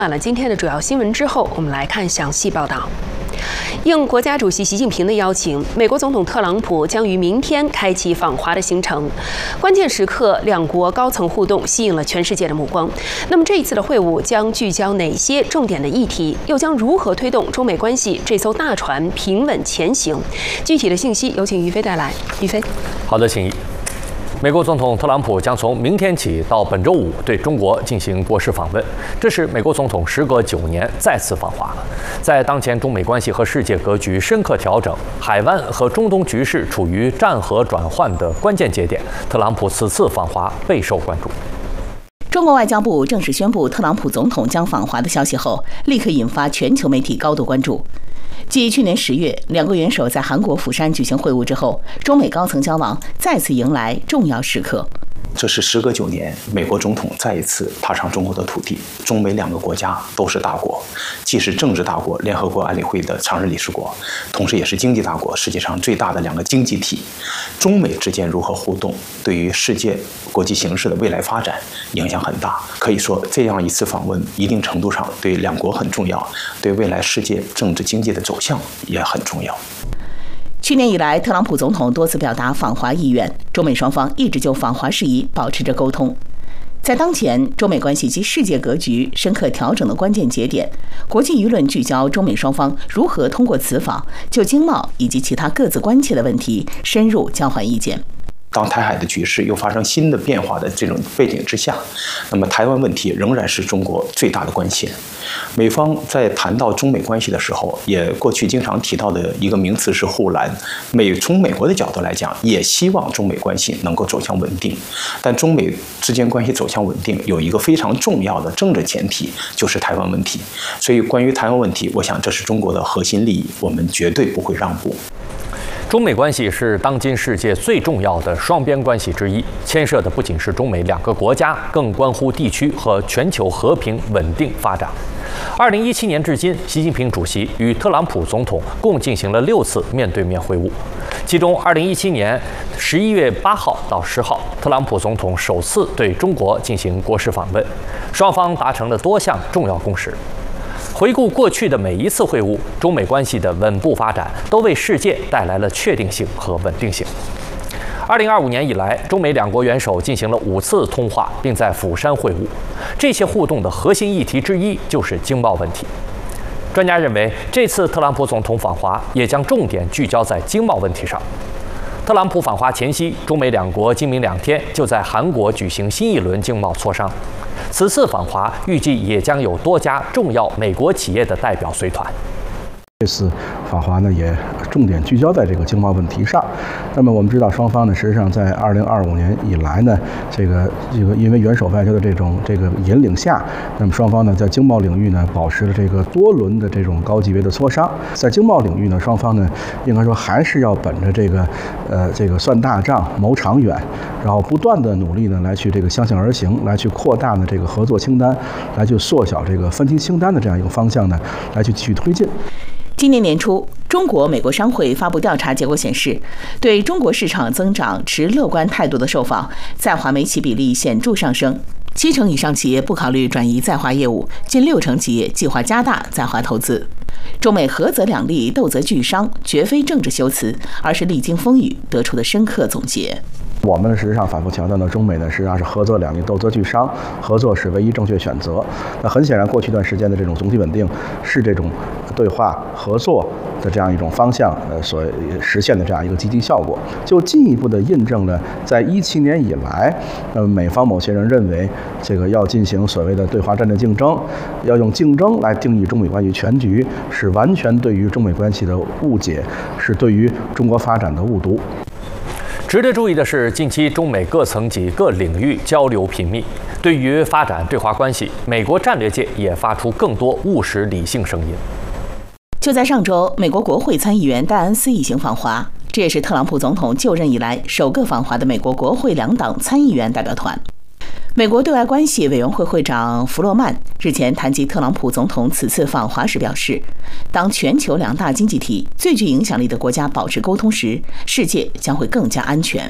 看了今天的主要新闻之后，我们来看详细报道。应国家主席习近平的邀请，美国总统特朗普将于明天开启访华的行程。关键时刻，两国高层互动吸引了全世界的目光。那么这一次的会晤将聚焦哪些重点的议题？又将如何推动中美关系这艘大船平稳前行？具体的信息有请于飞带来。于飞， 好的，请。美国总统特朗普将从明天起到本周五对中国进行国事访问，这是美国总统时隔9年再次访华。在当前中美关系和世界格局深刻调整、海湾和中东局势处于战和转换的关键节点，特朗普此次访华备受关注。 中国外交部正式宣布特朗普总统将访华的消息后，立刻引发全球媒体高度关注。继去年10月两国元首在韩国釜山举行会晤之后，中美高层交往再次迎来重要时刻。 这是时隔9年，美国总统再一次踏上中国的土地。中美两个国家都是大国，既是政治大国、联合国安理会的常任理事国，同时也是经济大国，世界上最大的两个经济体。中美之间如何互动，对于世界国际形势的未来发展影响很大。可以说，这样一次访问，一定程度上对两国很重要，对未来世界政治经济的走向也很重要。 去年以来，特朗普总统多次表达访华意愿，中美双方一直就访华事宜保持着沟通。在当前中美关系及世界格局深刻调整的关键节点，国际舆论聚焦中美双方如何通过此访就经贸以及其他各自关切的问题深入交换意见。 当台海的局势又发生新的变化的这种背景之下，那么台湾问题仍然是中国最大的关切。美方在谈到中美关系的时候，也过去经常提到的一个名词是护栏。从美国的角度来讲，也希望中美关系能够走向稳定。但中美之间关系走向稳定，有一个非常重要的政治前提，就是台湾问题。所以关于台湾问题，我想这是中国的核心利益，我们绝对不会让步。 中美关系是当今世界最重要的双边关系之一，牵涉的不仅是中美两个国家，更关乎地区和全球和平稳定发展。2017年至今，习近平主席与特朗普总统共进行了6次面对面会晤，其中2017年11月8号到10号，特朗普总统首次对中国进行国事访问，双方达成了多项重要共识。回顾过去的每一次会晤，中美关系的稳步发展都为世界带来了确定性和稳定性。2025年以来，中美两国元首进行了5次通话，并在釜山会晤。这些互动的核心议题之一就是经贸问题。专家认为，这次特朗普总统访华也将重点聚焦在经贸问题上。特朗普访华前夕，中美两国今明2天就在韩国举行新一轮经贸磋商。此次访华预计也将有多家重要美国企业的代表随团。 这次访华呢，也重点聚焦在这个经贸问题上。那么我们知道，双方呢，实际上在2025年以来呢，这个因为元首外交的这个引领下，那么双方呢在经贸领域呢保持了这个多轮的这种高级别的磋商。在经贸领域呢，双方呢应该说还是要本着这个算大账、谋长远，然后不断的努力呢来去这个相向而行，来去扩大呢这个合作清单，来去缩小这个分歧清单的这样一个方向呢，来去继续推进。 今年年初，中国美国商会发布调查结果显示，对中国市场增长持乐观态度的受访，在华美企比例显著上升，70%以上企业不考虑转移在华业务，近60%企业计划加大在华投资。中美合则两利，斗则俱伤，绝非政治修辞，而是历经风雨得出的深刻总结。 我们实际上反复强调呢，中美呢实际上是合则两利，斗则俱伤，合作是唯一正确选择。那很显然，过去一段时间的这种总体稳定是这种对话合作的这样一种方向所实现的这样一个积极效果，就进一步的印证了在2017年以来，美方某些人认为这个要进行所谓的对华战略竞争，要用竞争来定义中美关系全局，是完全对于中美关系的误解，是对于中国发展的误读。 值得注意的是，近期中美各层级各领域交流频密，对于发展对华关系，美国战略界也发出更多务实理性声音。 就在上周，美国国会参议员戴恩斯一行访华，这也是特朗普总统就任以来首个访华的美国国会2党参议员代表团。美国对外关系委员会会长弗洛曼日前谈及特朗普总统此次访华时表示，当全球2大经济体最具影响力的国家保持沟通时，世界将会更加安全。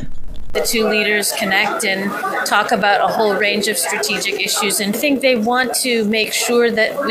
The two leaders connect and talk about a whole range of strategic issues, and I think they want to make sure that